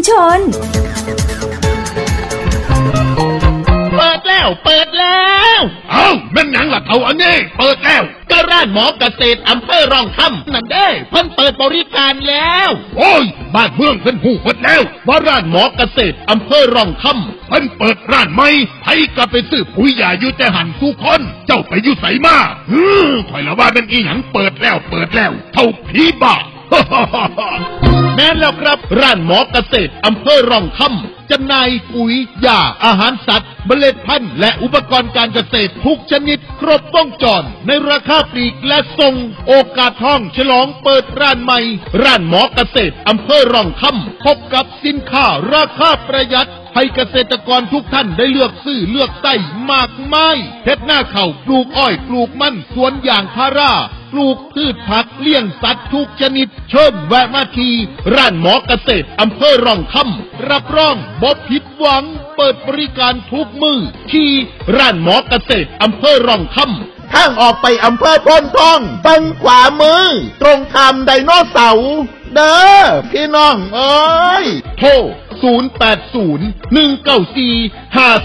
ชนเปิดแล้วเอ้าแม่นหยังล่ะเท่าอันนี้เปิดแล้วก็ร้านหมอเกษตรอำเภอร่องคำนั่นเด้เพิ่นเปิดบริการแล้วโอ้ยบ้านเมืองเพิ่นฮู้หมดแล้วว่าร้านหมอเกษตรอำเภอร่องคำเพิ่นเปิดร้านใหม่ไผก็ไปซื้อปุ๋ยยาอยู่แต่หันทุกคนเจ้าไปอยู่ไสมาข่อยละว่าเป็นอีหยังเปิดแล้วเท่าผีบ้าแม่นแล้วครับร้านหมอเกษตรอำเภอร่องคำจำหน่ายปุ๋ยยาอาหารสัตว์เมล็ดพันธุ์และอุปกรณ์การเกษตรทุกชนิดครบวงจรในราคาปลีกและส่งโอกาสทองฉลองเปิดร้านใหม่ร้านหมอเกษตรอำเภอร่องคำพบกับสินค้าราคาประหยัดให้เกษตรกรทุกท่านได้เลือกซื้อเลือกใส่มากมายเฮ็ดหน้าข้าวปลูกอ้อยปลูกมันสวนยางพาราปลูกพืชผักเลี้ยงสัตว์ทุกชนิดเชิญแวะมาที่ร้านหมอเกษตรอำเภอร่องคำรับรองบ่ผิดหวังเปิดบริการทุกมื้อที่ร้านหมอเกษตรอำเภอร่องคำทางออกไปอำเภอโพนทองฝั่งขวามือตรงข้ามไดโนเสาร์เด้อพี่น้องเอ้ยโทร0801945444